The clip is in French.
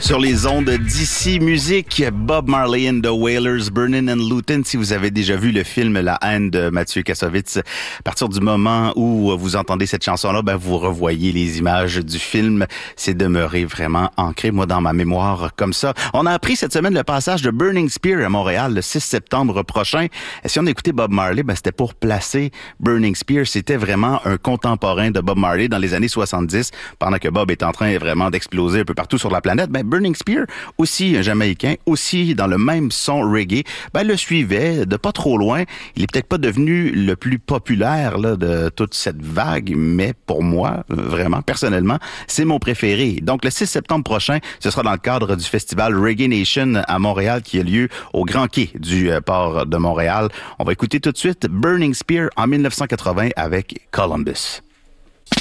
Sur les ondes d'ici musique, Bob Marley and the Wailers, Burnin' and Lutin. Si vous avez déjà vu le film La haine de Mathieu Kassovitz, à partir du moment où vous entendez cette chanson-là, vous revoyez les images du film. C'est demeuré vraiment ancré, moi, dans ma mémoire comme ça. On a appris cette semaine le passage de Burning Spear à Montréal le 6 septembre prochain. Et si on écoutait Bob Marley, c'était pour placer Burning Spear. C'était vraiment un contemporain de Bob Marley dans les années 70, pendant que Bob est en train vraiment d'exploser un peu partout sur la planète. Burning Spear, aussi un Jamaïcain, aussi dans le même son reggae, le suivait de pas trop loin. Il est peut-être pas devenu le plus populaire là, de toute cette vague, mais pour moi, vraiment, personnellement, c'est mon préféré. Donc, le 6 septembre prochain, ce sera dans le cadre du festival Reggae Nation à Montréal qui a lieu au Grand Quai du port de Montréal. On va écouter tout de suite Burning Spear en 1980 avec Columbus.